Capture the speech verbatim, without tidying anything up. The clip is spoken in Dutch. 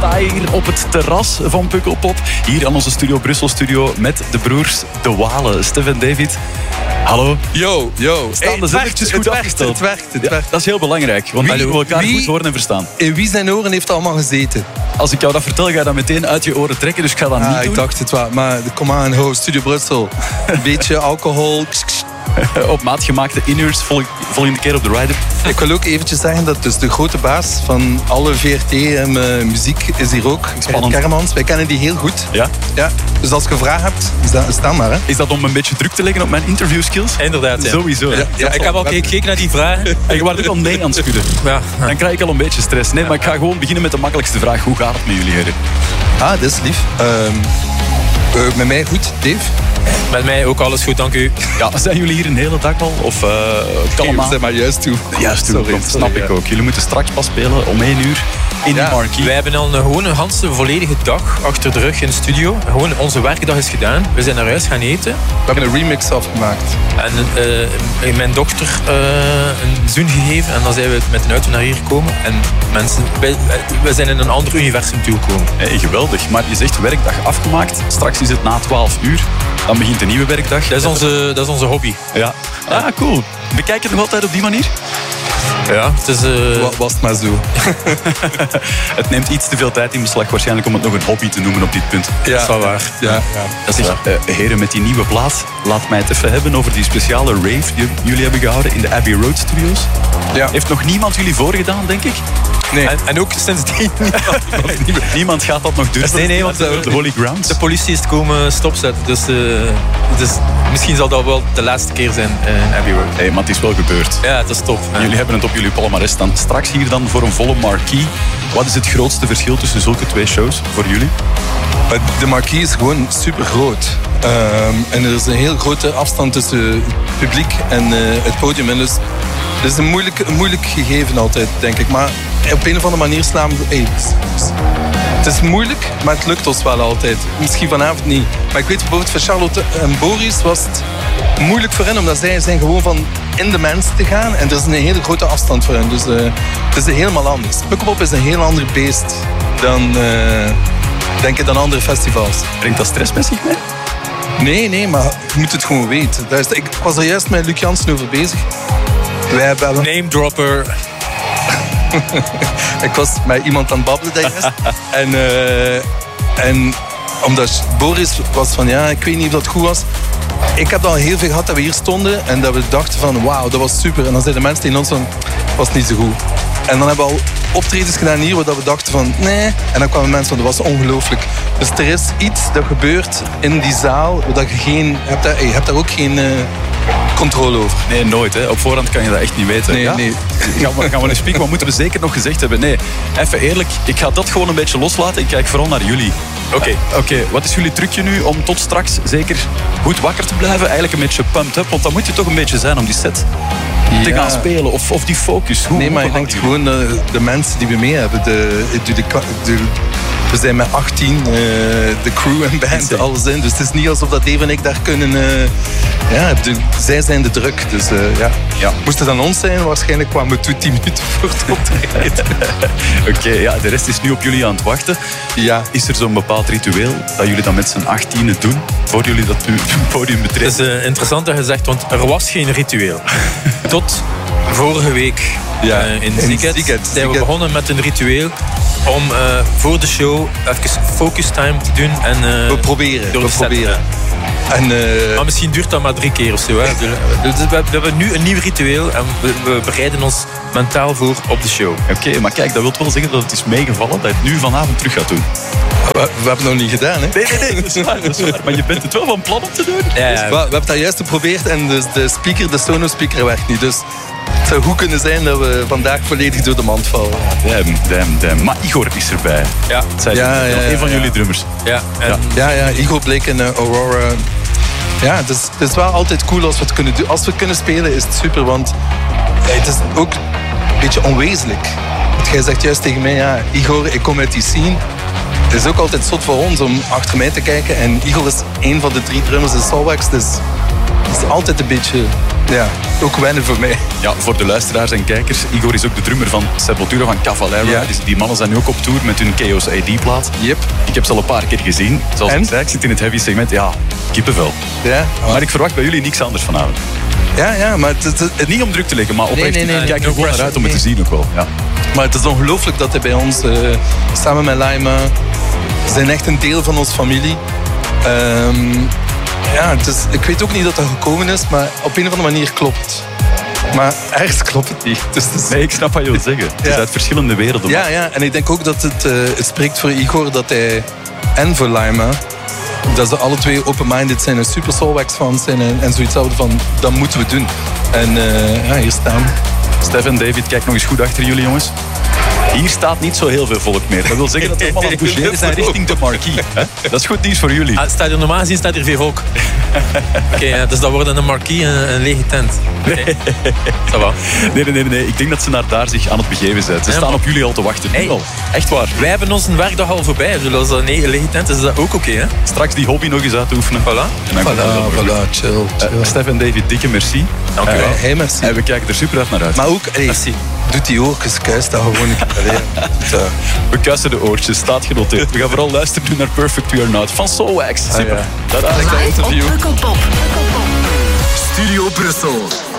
sta hier op het terras van Pukkelpop. Hier aan onze Studio Brussel studio met de broers De Walen. Stef en David. Hallo. Yo, yo. Staan hey, de zettertjes goed werkt, afgesteld? Het werkt, het Ja, werkt. dat is heel belangrijk, want dan Wie- kunnen we elkaar wie- goed horen en verstaan. In wie zijn oren heeft het allemaal gezeten? Als ik jou dat vertel, ga je dat meteen uit je oren trekken, dus ik ga dat Ah, niet doen. ik dacht het wel. Maar kom aan, ho, Studio Brussel. Een beetje alcohol. Op maat gemaakte in-ears, vol- volgende keer op de rider. Ik wil ook eventjes zeggen dat dus de grote baas van alle V R T en uh, muziek is hier ook. Spannend. Kermans. Wij kennen die heel goed. Ja? Ja. Dus als je een vraag hebt, sta- staan maar. Hè. Is dat om een beetje druk te leggen op mijn interview skills? Inderdaad, ja. Sowieso. Ja, Ja, ik heb al gekeken naar die vragen. En je wordt ook al nee aan het schudden. Ja. Dan krijg ik al een beetje stress. Nee, maar ik ga gewoon beginnen met de makkelijkste vraag. Hoe gaat het met jullie, heren? Ah, dat is lief. Um, uh, met mij goed, Dave? Met mij ook alles goed, dank u. Ja, zijn jullie hier een hele dag al? Of uh, kalm We aan? zijn maar juist toe. Juist, Sorry, dat sorry, snap ik ja. ook. Jullie moeten straks pas spelen om één uur in Ja. de marquee. Wij hebben al een, gewoon een ganse volledige dag achter de rug in de studio. Gewoon onze werkdag is gedaan. We zijn naar huis gaan eten. We hebben een remix afgemaakt. En uh, mijn dochter uh, een zoen gegeven. En dan zijn we met een auto naar hier gekomen. En mensen, wij, wij zijn in een ander universum toegekomen. Eh, geweldig, maar je zegt werkdag afgemaakt. Straks is het na twaalf uur. Dan begint een nieuwe werkdag. Dat is onze, dat is onze hobby. Ja. Ah, cool. Bekijk je het nog altijd op die manier? Ja, het is... Uh... Wa- Was het maar zo. Het neemt iets te veel tijd in beslag waarschijnlijk om het nog een hobby te noemen op dit punt. Ja, Dat is wel waar. Ja, ja. Dat is Zeg, waar. uh, heren, met die nieuwe plaat, laat mij het even hebben over die speciale rave die jullie hebben gehouden in de Abbey Road Studios. Ja. Heeft nog niemand jullie voorgedaan, denk ik? Nee. En, en ook sindsdien... Niemand gaat dat nog durven. Nee, nee, want de, de Holy Grounds. De politie is komen stopzetten. Dus, uh, dus misschien zal dat wel de laatste keer zijn in Abbey Road. Nee, maar het is wel gebeurd. Ja, dat is top. Ja. Jullie hebben het op jullie palmarès staan. Straks hier dan voor een volle marquee. Wat is het grootste verschil tussen zulke twee shows voor jullie? De marquee is gewoon super groot. Um, en er is een heel grote afstand tussen het publiek en uh, het podium. En dus het is een moeilijk, een moeilijk gegeven altijd, denk ik. Maar op een of andere manier slaan we... Hey, het is moeilijk, maar het lukt ons wel altijd. Misschien vanavond niet. Maar ik weet bijvoorbeeld voor Charlotte en Boris was het moeilijk voor hen. Omdat zij zijn gewoon van in de mensen te gaan. En er is een hele grote afstand voor hen. Dus uh, het is helemaal anders. Pukkelpop is een heel ander beest dan... Uh, denk ik dan andere festivals. Brengt dat stress met zich mee? Nee, nee, maar je moet het gewoon weten. Dat is, ik was er juist met Luc Jansen over bezig. Wij hebben... Name dropper. ik was met iemand aan het babbelen daar juist. en, uh, en omdat Boris was van, ja, ik weet niet of dat goed was. Ik heb al heel veel gehad dat we hier stonden en dat we dachten van, wauw, dat was super. En dan zeiden de mensen tegen ons van, was niet zo goed. En dan hebben we al optredens gedaan hier waar we dachten van, nee. En dan kwamen mensen van, dat was ongelooflijk. Dus er is iets dat gebeurt in die zaal, dat je geen, je hebt daar, je hebt daar ook geen uh, controle over. Nee, nooit. Hè. Op voorhand kan je dat echt niet weten. Nee, ja? nee. Gaan we, gaan we eens spieken, wat moeten we zeker nog gezegd hebben? Nee, even eerlijk, ik ga dat gewoon een beetje loslaten. Ik kijk vooral naar jullie. Oké, Okay. Oké, okay, wat is jullie trucje nu om tot straks zeker goed wakker te blijven? Eigenlijk een beetje pumped up, want dan moet je toch een beetje zijn om die set te Ja. gaan spelen. Of, of die focus. Hoe, Nee, maar hoe je denkt behouden jullie? gewoon de, de mensen die we mee hebben. De, de, de, de, we zijn met achttien, uh, de crew en band, Insane. alles in. Dus het is niet alsof dat Dave en ik daar kunnen... Uh, ja, de, zij zijn de druk. Dus uh, ja. Ja. Moest het aan ons zijn, waarschijnlijk kwamen we toe tien minuten voor het optreden. Oké, okay, ja, de rest is nu op jullie aan het wachten. Ja. Is er zo'n bepaald ritueel dat jullie dan met z'n achttienen doen, voor jullie dat nu het podium Het betreden? is uh, interessant dat je zegt, want er was geen ritueel. Tot vorige week Ja, uh, in in Ziget Ziget, zijn we Ziget. begonnen met een ritueel om uh, voor de show even focus time te doen. En, uh, We proberen, door we de set, proberen. ja. En, uh, Maar misschien duurt dat maar drie keer of zo. Hè. Dus we hebben nu een nieuw ritueel en we, we bereiden ons mentaal voor op de show. Oké, okay, maar kijk, dat wil wel zeggen dat het is meegevallen dat je het nu vanavond terug gaat doen. we, we hebben het nog niet gedaan, hè? Nee, nee, nee, dat is waar, dat is waar. Maar je bent het wel van plan om te doen. Ja, Dus ja. we, we hebben dat juist geprobeerd en de, de speaker, de Sonos speaker werkt niet. Dus het zou goed kunnen zijn dat we vandaag volledig door de mand vallen. Damn, damn, damn. Maar Igor is erbij. Ja. Zij Ja, ja, ja, een van ja. jullie drummers. Ja, en Ja. Ja, ja, Igor bleek in uh, Aurora. Ja, het is, het is wel altijd cool als we het kunnen doen. Als we het kunnen spelen is het super, want ja, het is ook een beetje onwezenlijk. Want jij zegt juist tegen mij, ja, Igor, ik kom uit die scene. Het is ook altijd zot voor ons om achter mij te kijken. En Igor is een van de drie drummers in Solwax, dus het is altijd een beetje Ja, ook wennen voor mij. Ja, voor de luisteraars en kijkers. Igor is ook de drummer van Sepultura, van Cavalera. Ja. Die, die mannen zijn nu ook op tour met hun Chaos A D-plaat. Yep. Ik heb ze al een paar keer gezien. Zoals En? ik zei, ik zit in het heavy segment. Ja, kippenvel. Ja, Maar ik verwacht bij jullie niks anders vanavond. ja, ja maar, het, het, het, Niet om druk te leggen, maar oprecht. nee, nee, ik kijk no er gewoon naar pressure. uit om het te zien ook wel. Ja. maar het is ongelooflijk dat hij bij ons, uh, samen met Laima, ze zijn echt een deel van onze familie. Um, ja, het is, ik weet ook niet dat dat gekomen is, maar op een of andere manier klopt. Maar ergens klopt het niet. Dus het is, Nee, ik snap wat je wil zeggen. Het is Ja. uit verschillende werelden. ja, ja, en ik denk ook dat het, uh, het spreekt voor Igor dat hij, en voor Laima, dat ze alle twee open-minded zijn en super Soulwax fans zijn en, en zoiets hadden van, dat moeten we doen. En uh, ja, hier staan. Stef en David, kijk nog eens goed achter jullie, jongens. Hier staat niet zo heel veel volk meer. Dat wil zeggen dat we allemaal aan het bougeren zijn richting de marquee. Hè? Dat is goed nieuws voor jullie. Ah, staat er normaal gezien staat er veel volk. Oké, okay, ja, dus dat wordt een marquee en een lege tent. Okay. Ça va. Nee, nee, nee, nee. Ik denk dat ze naar daar zich aan het begeven zijn. Ze Ja, staan maar- op jullie al te wachten. Nu Hey. al. Echt waar. Wij hebben onze werkdag al voorbij. Dus als dat een lege tent is, is dat ook oké. Okay, Straks die hobby nog eens uitoefenen. Voilà. En dan komt het wel Voilà, goed. voilà, chill, chill. Uh, Stef en David, dikke merci. Dank u wel. Uh, Hey, merci. En we kijken er super uit naar uit. Maar ook, hey, Merci. doet die oortjes, kuist dat gewoon een keer. Allee, zo. We kuisen de oortjes, staat genoteerd. We gaan vooral luisteren nu naar Perfect We Are Not van Soulwax. Super. ja. Tada. Live op interview. Pukkelpop. Studio Brussel.